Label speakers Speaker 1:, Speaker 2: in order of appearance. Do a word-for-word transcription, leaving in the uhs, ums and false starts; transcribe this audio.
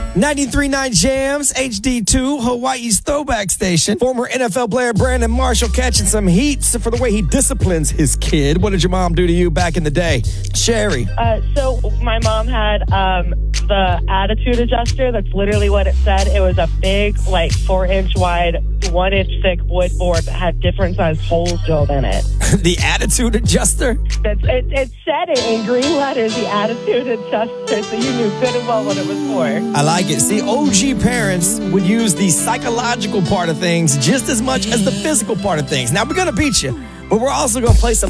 Speaker 1: ninety-three point nine Jams, H D two, Hawaii's throwback station. Former N F L player Brandon Marshall catching some heat for the way he disciplines his kid. What did your mom do to you back in the day? Sherry.
Speaker 2: Uh, so my mom had um, the attitude adjuster. That's literally what it said. It was a big, like, four-inch wide, one-inch thick wood board that had different sized holes drilled in it.
Speaker 1: The attitude adjuster?
Speaker 2: It, it, it said it in green letters, the attitude adjuster, so you knew good and well what it was for.
Speaker 1: I like it. See, O G parents would use the psychological part of things just as much as the physical part of things. Now, we're going to beat you, but we're also going to play some